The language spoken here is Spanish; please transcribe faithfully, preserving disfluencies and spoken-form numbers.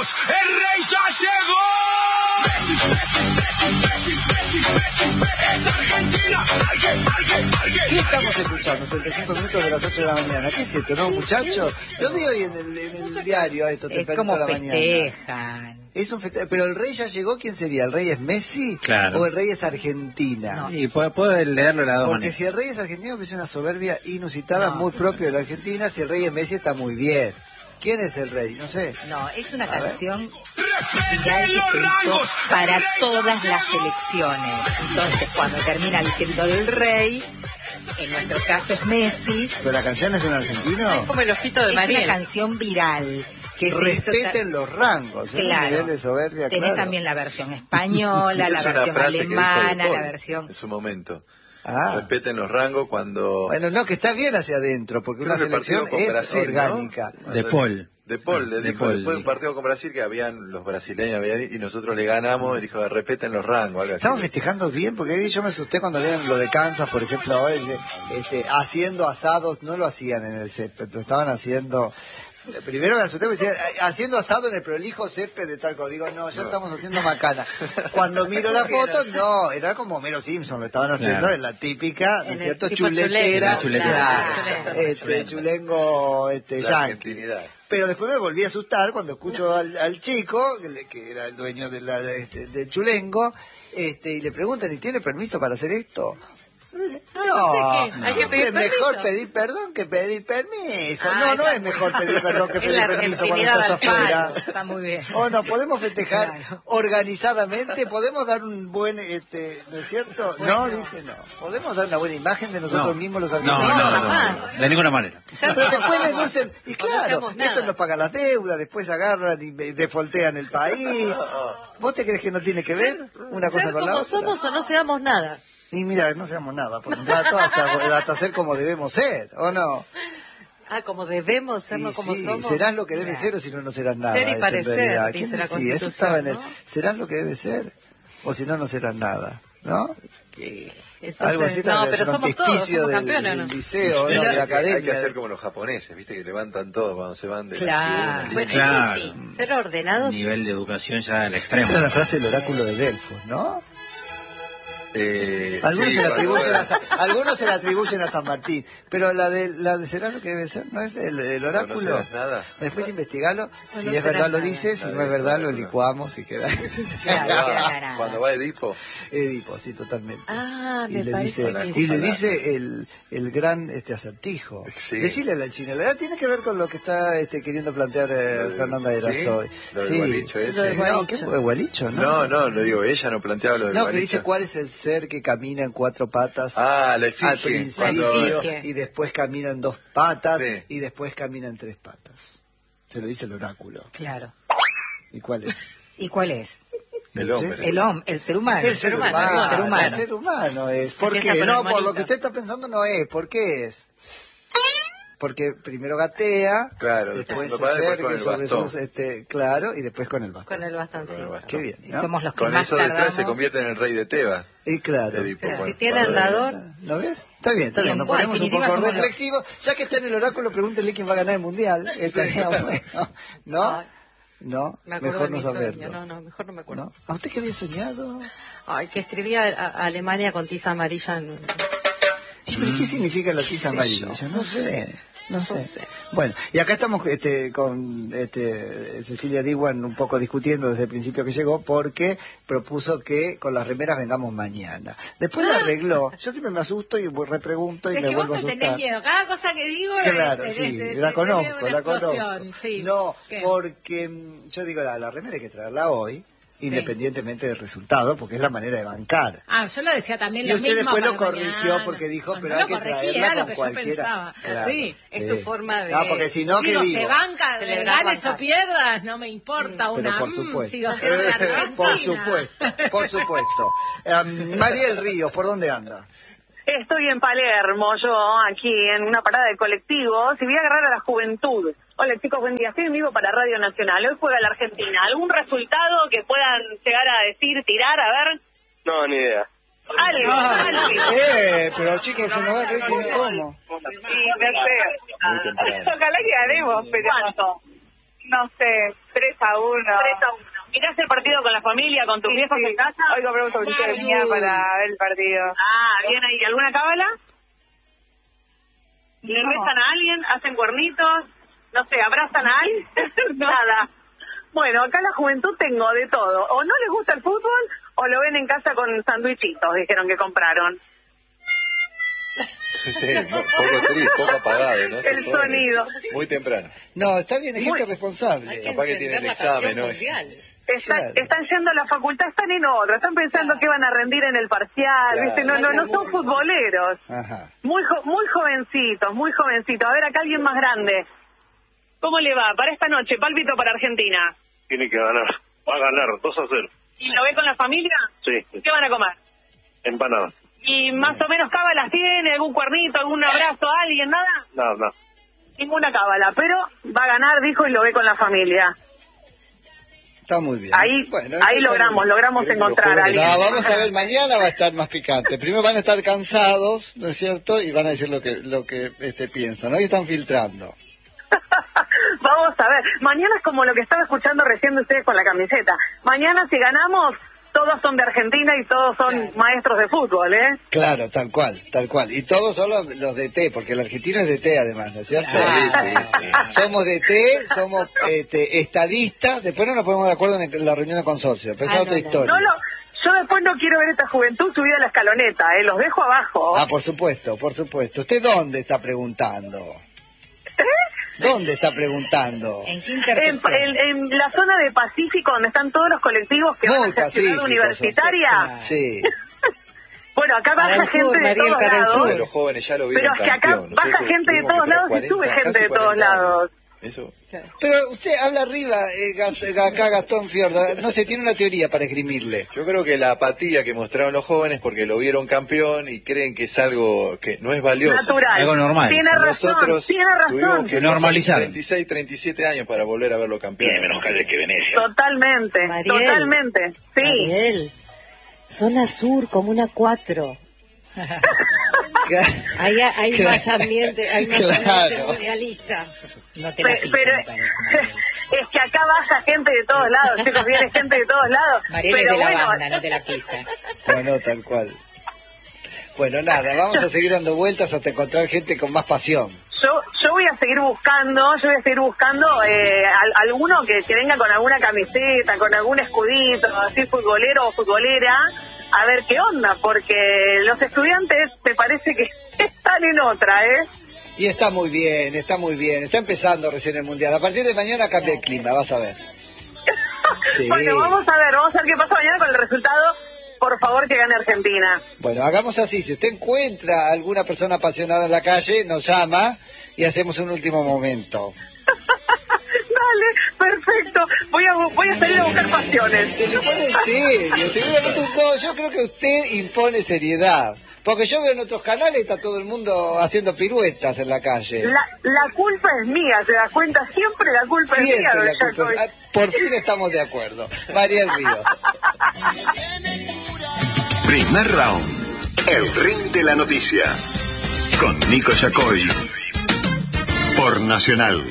rangos, el rey ya llegó. Messi, Messi, Messi, Messi, Messi, Messi, Messi, es Argentina. Arge, arge, arge, ¿Qué estamos escuchando? treinta y cinco minutos de las ocho de la mañana. ¿Qué es esto, no, muchachos? Lo vi hoy en el, en el diario a esto, Es tempranito como de la mañana. festejan. Es un feste- Pero el rey ya llegó, ¿quién sería? ¿El rey es Messi? Claro. ¿O el rey es Argentina? No. Y puedo, puedo leerlo de las dos Porque maneras. si el rey es argentino, es una soberbia inusitada, No. muy propia de la Argentina. Si el rey es Messi, está muy bien. ¿Quién es el rey? No sé. No, es una A ver. canción Respeten viral que los se hizo rangos, para el rey todas ya las llegó. elecciones. Entonces, cuando termina diciendo el rey, en nuestro caso es Messi, ¿Pero la canción es de un argentino? Como el ojito de es una Mariel. canción viral que se hizo ta- Respeten los rangos. ¿eh? Un Claro. nivel de soberbia, Tenés claro. también la versión española, Esa la es una versión frase que dijo De alemana, Paul la versión... en su momento. Ah. Respeten los rangos cuando... Bueno, no, que está bien hacia adentro, porque Creo una que el partido selección con es Brasil, ¿no? orgánica. De Paul. De Paul, le De dijo Paul, después de un dijo. partido con Brasil que habían los brasileños habían, y nosotros le ganamos, y dijo, respeten los rangos, algo así. Estamos festejando bien, porque yo me asusté cuando leían lo de Kansas, por ejemplo, ahora, dice, este, haciendo asados, no lo hacían en el césped, lo estaban haciendo... Primero me asusté, me decía, haciendo asado en el prolijo césped de Talco. Digo, no, ya estamos haciendo macana. Cuando miro la foto, no, era como Homero Simpson, lo estaban haciendo, Claro. es la típica, ¿no En es el cierto? tipo Chuletera, chulengo. claro, Chulengo. este, chulengo, este, La yankee. argentinidad. Pero después me volví a asustar cuando escucho al, al chico, que, le- que era el dueño de la, de este, del chulengo, este, y le preguntan, ¿y tiene permiso para hacer esto? no sé qué. No, Hay que siempre pedir es mejor permiso. pedir perdón que pedir permiso. Ah, no, no esa es es mejor buena. pedir perdón que Es pedir la permiso cuando argentinidad estás al palo. afuera. Está muy bien. O no, podemos festejar Claro. organizadamente, podemos dar un buen, este, ¿no es cierto? No, dice no. Podemos dar una buena imagen de nosotros No. mismos los No, argentinos. no, no, jamás. no, de ninguna manera. Pero después deducen, y No claro, hacemos nada. esto nos paga las deudas, después agarran y me- defoltean el país. ¿Vos te crees que no tiene que ver una cosa Ser con la como otra? somos o no seamos nada. Y mira, no seamos nada por un rato hasta, hasta ser como debemos ser, ¿o no? Ah, como debemos ser, Y no como sí, somos. serás lo que debes Claro. ser o si no, no serás nada. Ser y eso en parecer, realidad. dice ¿Quién la decía? Eso Constitución, estaba en el... ¿no? ¿Serás lo que debes ser? O si no, no serás nada, ¿no? Que- Algo así Entonces, no, también, pero es un somos todos, frontispicio somos del, campeones, del ¿no? liceo, ¿no? Hay de que- la academia. Hay que hacer como los japoneses, viste, que levantan todo cuando se van de Claro. la Bueno, Claro. eso sí, ser ordenados. Nivel de educación ya al Esa extremo. era la frase del oráculo de Delfos, ¿no? Eh, Algunos, sí, se la cuando- atribuyen a San, algunos se la atribuyen a San Martín, pero la de la de será lo que debe ser, ¿no es el, el oráculo? No, no serás nada. Después investigalo, No, si no es serás verdad lo nada. dice, si La no de- es verdad lo licuamos y queda Claro, Cuando queda va- ganada. Cuando va Edipo, Edipo, sí, totalmente. Ah, y me le parece dice, que y le sí. dice el, el gran este acertijo. Sí. Decirle a la China, la verdad tiene que ver con lo que está este, queriendo plantear eh, Lo del- Fernanda de ¿sí? Razoy. Lo del gualicho ese. Lo del No, gualicho. ¿qué gualicho? No, no, no, lo digo, ella no planteaba lo del No, que gualicho. dice cuál es el ser que camina en cuatro patas. Ah, la Al efigie. principio, Cuando- efigie. y después camina en dos patas, Sí. y después camina en tres patas. Se lo dice el oráculo. Claro. ¿Y cuál es? ¿Y cuál es? El No sé. hombre. El hombre, el ser humano. El ser humano, El ser humano. el ser humano es. ¿Por Empieza qué? con No, el por lo monito. que usted está pensando no es. ¿Por qué es? Porque primero gatea, Claro, después después se va, después acerca con el sobre bastón. sus, este, claro, y después con el bastón. Con el bastoncito. Con el bastón. Qué bien, Y ¿no? somos los que Con más eso de tres tardamos. se convierte en el rey de Tebas. Y claro. Edipo, Pero cuando- si tiene cuando- andador, ¿Lo ves? Está bien, está Y bien. en Nos cual, ponemos un definitiva poco somos los- reflexivos. Ya que está en el oráculo, pregúntele quién va a ganar el mundial. Estaría bueno. ¿No? Ay, No, me acuerdo mejor de no mi saberlo. sueño. No, no, mejor no me acuerdo. ¿No? ¿A usted qué había soñado? Ay, que escribía a, a Alemania con tiza amarilla. En... ¿Y pero qué significa la tiza sé amarilla? yo? No, No sé. sé. No sé. No sé. Bueno, y acá estamos este, con este, Cecilia Diwan un poco discutiendo desde el principio que llegó porque propuso que con las remeras vengamos mañana. Después la arregló. Yo siempre me asusto y repregunto y Es me que vos vuelvo a me asustar. tenés miedo. Cada cosa que digo Claro, es- sí, es- la es- conozco, es una la explosión, conozco. sí. No, ¿Qué? porque mm, yo digo, la, la remera hay que traerla hoy, independientemente del resultado, porque es la manera de bancar. Ah, yo lo decía también Y lo usted mismo después lo para corrigió mañana. porque dijo, No, pero no hay que lo corregí, traerla era lo con que cualquiera. yo pensaba. Claro. Sí, es tu forma de- Ah, porque si no, Digo, ¿qué se digo? banca, Celebrar, ganes o bancar. pierdas, no me importa Pero una... por mm, supuesto. sigo siendo de Argentina. Por supuesto, por supuesto. Um, Mariel Ríos, ¿por dónde anda? Estoy en Palermo, yo aquí en una parada de colectivos y voy a agarrar a la juventud. Hola chicos, buen día. Estoy en vivo para Radio Nacional. Hoy juega la Argentina. ¿Algún resultado que puedan llegar a decir, tirar? A ver. No, ni idea. Algo, algo. Eh, pero chicos, se nos va a reír cómo. Sí, no sé. Muy temprano. Ojalá que ganemos, pero... ¿Cuánto? No sé, tres a uno. tres a uno. ¿Mirás el partido con la familia, con tus sí, viejos sí. en casa? Hoy compré un sobrito de niña para ver el partido. Ah, bien ahí. ¿Alguna cábala? ¿Le No. rezan a alguien? ¿Hacen cuernitos? No sé, ¿abrazan a alguien? Nada. Bueno, acá la juventud tengo de todo. O no les gusta el fútbol, o lo ven en casa con sandwichitos, dijeron que compraron. Sí, poco triste, poco apagado, ¿no? El sonido. Muy temprano. No, está bien, es gente Hay responsable. que Capaz que tienen encender la examen, pasión ¿no? mundial. Están, Claro. están yendo a la facultad, están en otra, están pensando que van a rendir en el parcial, Claro. ¿viste? No, no, no son futboleros. Ajá. Muy jo- muy jovencitos, muy jovencitos. A ver, acá alguien más grande. ¿Cómo le va? Para esta noche, pálpito para Argentina. Tiene que ganar. Va a ganar, dos a cero. ¿Y lo ve con la familia? Sí, ¿Qué van a comer? empanada. ¿Y más o menos cábalas tiene? ¿Algún cuernito, algún abrazo a alguien? ¿Nada? Nada, nada. Ninguna cábala, pero va a ganar, dijo, y lo ve con la familia. Está muy bien. Ahí, Bueno, ahí eso está logramos, muy bien. logramos Pero los encontrar a jóvenes- alguien. No, vamos a ver, mañana va a estar más picante. Primero van a estar cansados, ¿no es cierto? Y van a decir lo que lo que este piensan. Hoy están filtrando. Vamos a ver, mañana es como lo que estaba escuchando recién de ustedes con la camiseta. Mañana si ganamos, todos son de Argentina y todos son Claro. maestros de fútbol, ¿eh? Claro, tal cual, tal cual. Y todos son los, los de T, porque el argentino es de T además, ¿no es cierto? Sí, sí, sí. Somos de T, somos este, estadistas, después no nos ponemos de acuerdo en la reunión de consorcio, pero esa Ah, es otra no, no. historia. No lo, yo después no quiero ver esta juventud subida a la escaloneta, ¿eh? Los dejo abajo. Ah, por supuesto, por supuesto. ¿Usted dónde está preguntando? ¿Dónde está preguntando? ¿En qué En, intersección? en- en la zona de Pacífico, donde están todos los colectivos que van Muy hacia Ciudad pacíficos, Universitaria. Sí. Bueno, acá Para baja el sur, gente de Mariel, todos para el lados. sur. Pero los jóvenes ya lo Pero vieron es que acá campeón. baja Nosotros gente de tuvimos todos que traer lados y sube cuarenta, gente de casi todos cuarenta años. lados. Eso. Pero usted habla arriba, eh, Gas- acá Gastón Fiorda, no sé, tiene una teoría para esgrimirle. Yo creo que la apatía que mostraron los jóvenes porque lo vieron campeón y creen que es algo que no es valioso. Natural. Algo normal. Tiene razón, Nosotros tiene tuvimos razón. que Normalizar. treinta y seis, treinta y siete años para volver a verlo campeón. Tiene menos calle que Venecia. Totalmente, Mariel. totalmente. Sí. Mariel, zona sur, comuna cuatro. Ahí hay Claro. más ambiente, hay más Claro. ambiente mundialista. No te la Pe- pises, pero me parece, Mariel. es que acá baja gente de todos lados, chicos, viene gente de todos lados. Mariel es pero de la bueno, banda, no te la pisa. No, no, tal cual. Bueno, nada, vamos a seguir dando vueltas hasta encontrar gente con más pasión. yo yo voy a seguir buscando, yo voy a seguir buscando eh, al- alguno que, que venga con alguna camiseta, con algún escudito, así futbolero o futbolera, a ver qué onda, porque los estudiantes me parece que están en otra, ¿eh? Y está muy bien, está muy bien. Está empezando recién el Mundial. A partir de mañana cambia el clima, vas a ver. Sí. Bueno, vamos a ver, vamos a ver qué pasa mañana con el resultado. Por favor, que gane Argentina. Bueno, hagamos así. Si usted encuentra a alguna persona apasionada en la calle, nos llama y hacemos un último momento. Dale, perfecto. Voy a, voy a salir a buscar pasiones. Se le pone serio. Seguramente, no, yo creo que usted impone seriedad. Porque yo veo en otros canales está todo el mundo haciendo piruetas en la calle. La, la culpa es mía, ¿te das cuenta? Siempre la culpa es mía, Siempre don la culpa. Jacobi. Ah, por fin estamos de acuerdo. María Ríos. Primer round. El ring de la noticia. Con Nico Yacoy. Por Nacional.